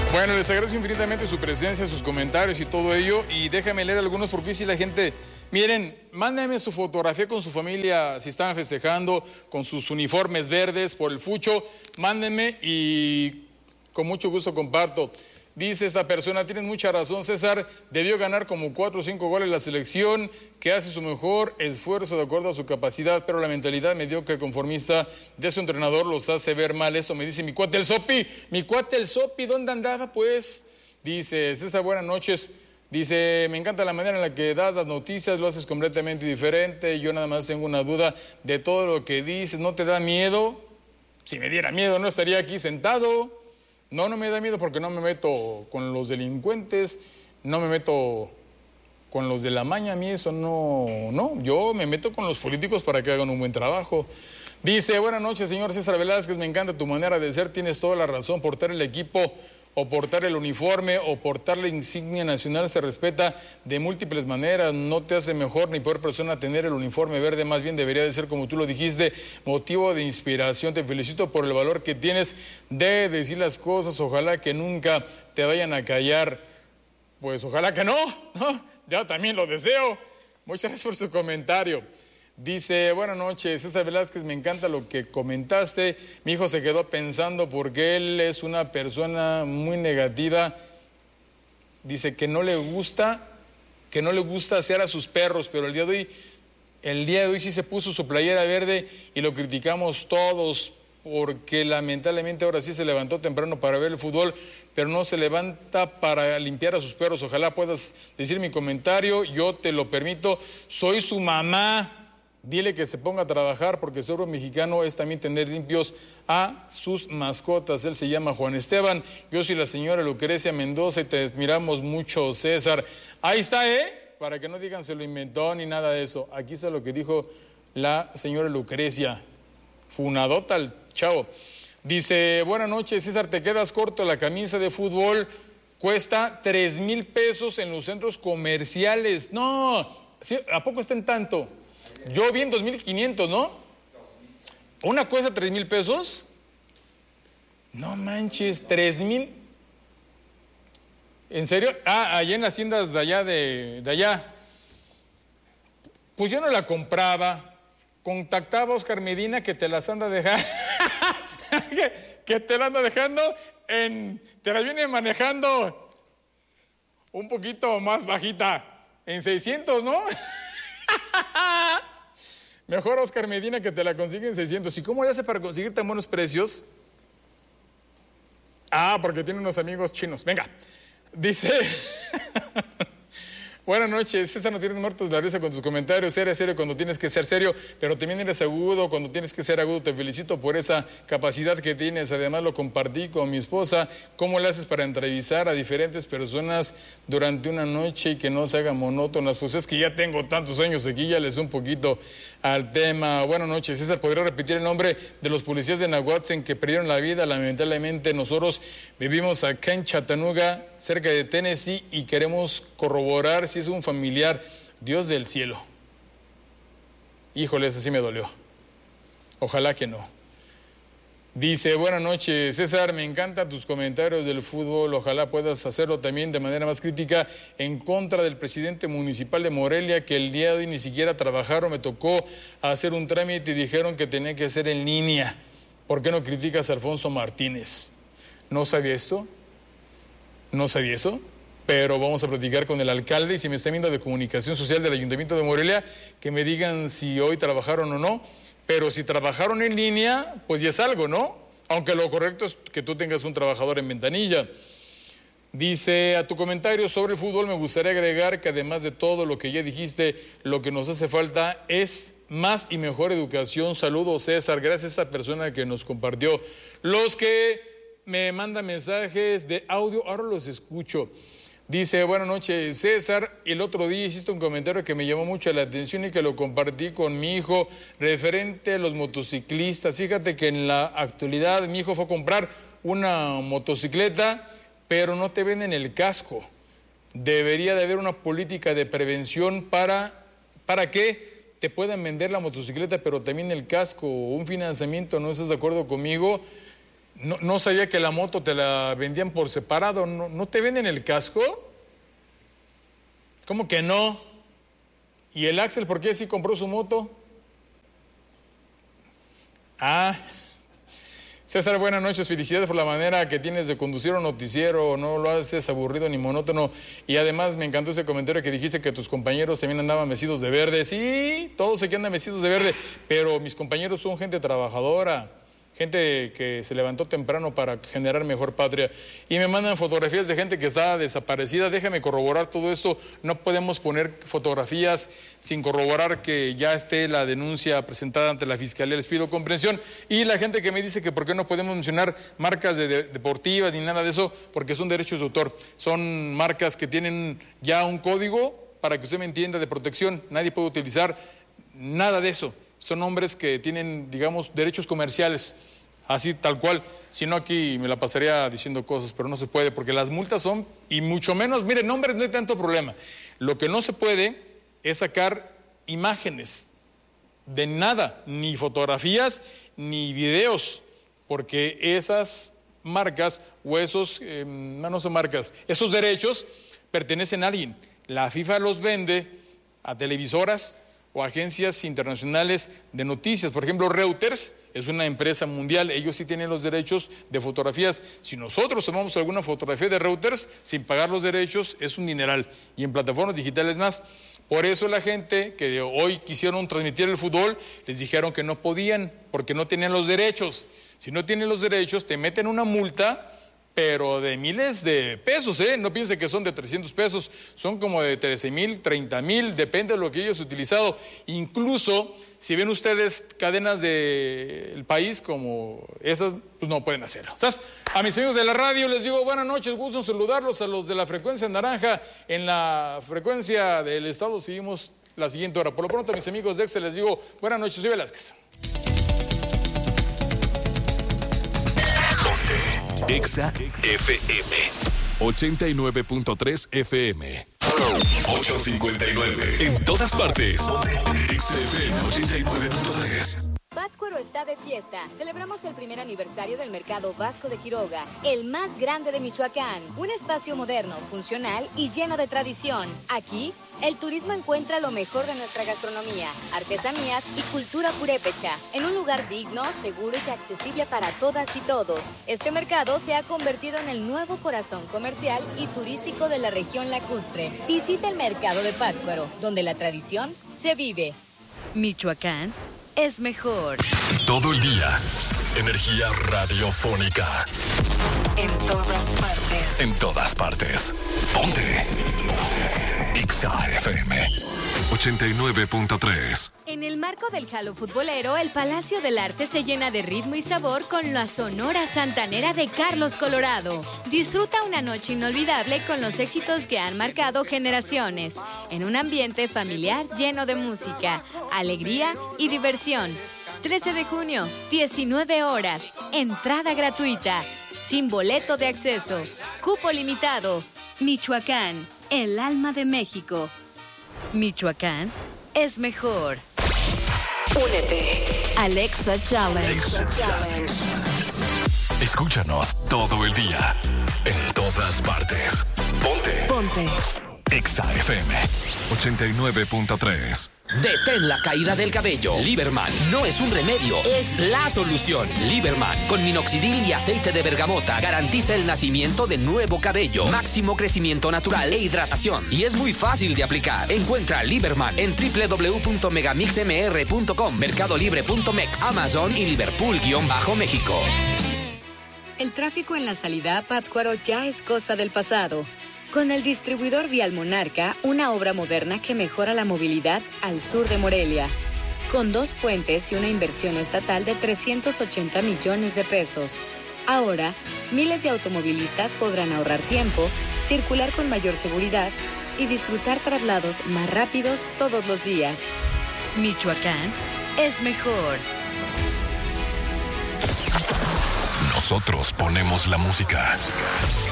Bueno, les agradezco infinitamente su presencia, sus comentarios y todo ello. Y déjame leer algunos porque si la gente... Miren, mándenme su fotografía con su familia, si están festejando, con sus uniformes verdes por el fucho. Mándenme y con mucho gusto comparto. Dice esta persona, tienes mucha razón, César, debió ganar como 4 o 5 goles la selección, que hace su mejor esfuerzo de acuerdo a su capacidad, pero la mentalidad mediocre conformista de su entrenador los hace ver mal. Eso me dice mi cuate el Sopi, ¿dónde andaba pues? Dice, César, buenas noches. Dice, me encanta la manera en la que das las noticias, lo haces completamente diferente, yo nada más tengo una duda de todo lo que dices, ¿no te da miedo? Si me diera miedo no estaría aquí sentado. No me da miedo porque no me meto con los delincuentes, no me meto con los de la maña, a mí eso no, yo me meto con los políticos para que hagan un buen trabajo. Dice, buenas noches, señor César Velázquez, me encanta tu manera de ser, tienes toda la razón, portar el equipo o portar el uniforme o portar la insignia nacional se respeta de múltiples maneras, no te hace mejor ni peor persona tener el uniforme verde, más bien debería de ser, como tú lo dijiste, motivo de inspiración. Te felicito por el valor que tienes de decir las cosas, ojalá que nunca te vayan a callar, pues ojalá que no, yo también lo deseo. Muchas gracias por su comentario. Dice, buenas noches, César Velázquez, me encanta lo que comentaste. Mi hijo se quedó pensando porque él es una persona muy negativa. Dice que no le gusta hacer a sus perros, pero el día de hoy sí se puso su playera verde y lo criticamos todos porque lamentablemente ahora sí se levantó temprano para ver el fútbol, pero no se levanta para limpiar a sus perros. Ojalá puedas decir mi comentario, yo te lo permito, soy su mamá. Dile que se ponga a trabajar porque ser mexicano es también tener limpios a sus mascotas. Él se llama Juan Esteban, yo soy la señora Lucrecia Mendoza y te admiramos mucho, César. Ahí está, para que no digan se lo inventó ni nada de eso. Aquí está lo que dijo la señora Lucrecia. Funadota el chavo. Dice, buenas noches, César, te quedas corto, la camisa de fútbol cuesta 3,000 pesos en los centros comerciales. No, ¿sí? ¿A poco está en tanto? Yo vi en 2,500, ¿no? ¿Una cuesta 3,000 pesos? No manches, 3,000. ¿En serio? Allá en las tiendas de allá. Pues yo no la compraba. Contactaba a Oscar Medina que te las anda dejando. que te la anda dejando te la viene manejando un poquito más bajita. En 600, ¿no? Mejor Oscar Medina que te la consigue en 600. ¿Y cómo le hace para conseguir tan buenos precios? Porque tiene unos amigos chinos. Venga, dice... Buenas noches, César, no tienes muertos de la risa con tus comentarios, eres serio cuando tienes que ser serio, pero también eres agudo cuando tienes que ser agudo. Te felicito por esa capacidad que tienes, además lo compartí con mi esposa. ¿Cómo le haces para entrevistar a diferentes personas durante una noche y que no se hagan monótonas? Pues es que ya tengo tantos años aquí, ya les un poquito al tema. Buenas noches, César, ¿podría repetir el nombre de los policías de Nahuatzen que perdieron la vida? Lamentablemente nosotros vivimos acá en Chattanooga, cerca de Tennessee, y queremos corroborar si es un familiar. Dios del cielo. Híjole, ese sí me dolió. Ojalá que no. Dice, buenas noches, César, me encantan tus comentarios del fútbol, ojalá puedas hacerlo también de manera más crítica en contra del presidente municipal de Morelia, que el día de hoy ni siquiera trabajaron, me tocó hacer un trámite y dijeron que tenía que ser en línea. ¿Por qué no criticas a Alfonso Martínez? ¿No sabía esto? ¿No sabía eso? Pero vamos a platicar con el alcalde y si me está viendo de comunicación social del Ayuntamiento de Morelia, que me digan si hoy trabajaron o no. Pero si trabajaron en línea, pues ya es algo, ¿no? Aunque lo correcto es que tú tengas un trabajador en ventanilla. Dice, a tu comentario sobre el fútbol me gustaría agregar que además de todo lo que ya dijiste, lo que nos hace falta es más y mejor educación. Saludos, César, gracias a esta persona que nos compartió. Los que me mandan mensajes de audio, ahora los escucho. Dice, buenas noches, César, el otro día hiciste un comentario que me llamó mucho la atención y que lo compartí con mi hijo referente a los motociclistas. Fíjate que en la actualidad mi hijo fue a comprar una motocicleta, pero no te venden el casco. Debería de haber una política de prevención para que te puedan vender la motocicleta, pero también el casco, un financiamiento, ¿no estás de acuerdo conmigo? No sabía que la moto te la vendían por separado. ¿No te venden el casco? ¿Cómo que no? ¿Y el Axel por qué sí compró su moto? César, buenas noches, felicidades por la manera que tienes de conducir un noticiero, no lo haces aburrido ni monótono, y además me encantó ese comentario que dijiste que tus compañeros también andaban vestidos de verde. Sí, todos aquí andan vestidos de verde, pero mis compañeros son gente trabajadora, gente que se levantó temprano para generar mejor patria, y me mandan fotografías de gente que está desaparecida. Déjame corroborar todo esto. No podemos poner fotografías sin corroborar que ya esté la denuncia presentada ante la Fiscalía. Les pido comprensión. Y la gente que me dice que por qué no podemos mencionar marcas deportivas ni nada de eso, porque son derechos de autor, son marcas que tienen ya un código, para que usted me entienda, de protección. Nadie puede utilizar nada de eso. Son nombres que tienen, digamos, derechos comerciales, así tal cual. Si no, aquí me la pasaría diciendo cosas, pero no se puede, porque las multas son, y mucho menos, miren, nombres no hay tanto problema. Lo que no se puede es sacar imágenes de nada, ni fotografías, ni videos, porque esas marcas o esos, no son marcas, esos derechos pertenecen a alguien. La FIFA los vende a televisoras o agencias internacionales de noticias. Por ejemplo, Reuters es una empresa mundial, ellos sí tienen los derechos de fotografías. Si nosotros tomamos alguna fotografía de Reuters sin pagar los derechos, es un dineral, y en plataformas digitales más. Por eso la gente que hoy quisieron transmitir el fútbol, les dijeron que no podían, porque no tenían los derechos. Si no tienen los derechos, te meten una multa, pero de miles de pesos, no piense que son de 300 pesos, son como de 13,000, 30,000, depende de lo que ellos han utilizado. Incluso, si ven ustedes cadenas del país como esas, pues no pueden hacerlo. ¿Sabes? A mis amigos de la radio les digo buenas noches, gusto en saludarlos. A los de la frecuencia naranja, en la frecuencia del estado seguimos la siguiente hora. Por lo pronto, a mis amigos de Excel les digo buenas noches, soy Velázquez. Exa FM 89.3 FM 859 en todas partes. Exa FM 89.3. Pátzcuaro está de fiesta. Celebramos el primer aniversario del Mercado Vasco de Quiroga, el más grande de Michoacán. Un espacio moderno, funcional y lleno de tradición. Aquí, el turismo encuentra lo mejor de nuestra gastronomía, artesanías y cultura purépecha, en un lugar digno, seguro y accesible para todas y todos. Este mercado se ha convertido en el nuevo corazón comercial y turístico de la región lacustre. Visita el Mercado de Pátzcuaro, donde la tradición se vive. Michoacán es mejor. Todo el día, energía radiofónica. En todas partes. En todas partes. Ponte. Exa FM 89.3. En el marco del Jalo Futbolero, el Palacio del Arte se llena de ritmo y sabor con la Sonora Santanera de Carlos Colorado. Disfruta una noche inolvidable con los éxitos que han marcado generaciones, en un ambiente familiar lleno de música, alegría y diversión. 13 de junio, 19 horas, entrada gratuita, sin boleto de acceso, cupo limitado. Michoacán, el alma de México. Michoacán es mejor. Únete. Alexa Challenge. Escúchanos todo el día, en todas partes. Ponte. Exa FM 89.3. Detén la caída del cabello. Liberman no es un remedio, es la solución. Liberman con minoxidil y aceite de bergamota garantiza el nacimiento de nuevo cabello, máximo crecimiento natural e hidratación. Y es muy fácil de aplicar. Encuentra Liberman en www.megamixmr.com, mercadolibre.mex, Amazon y Liverpool-México. El tráfico en la salida a Pátzcuaro ya es cosa del pasado. Con el distribuidor vial Monarca, una obra moderna que mejora la movilidad al sur de Morelia. Con 2 puentes y una inversión estatal de 380 millones de pesos. Ahora, miles de automovilistas podrán ahorrar tiempo, circular con mayor seguridad y disfrutar traslados más rápidos todos los días. Michoacán es mejor. Nosotros ponemos la música.